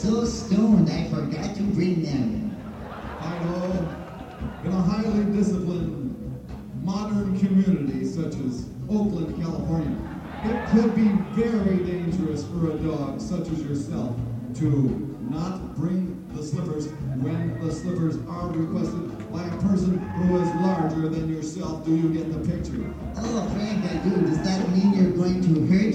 so stoned I forgot to bring them. I know. In a highly disciplined, modern community such as Oakland, California, it could be very dangerous for a dog such as yourself to not bring the slippers when the slippers are requested by a person who is larger than yourself. Do you get the picture? Oh, Frank, I do. Does that mean you're going to hurt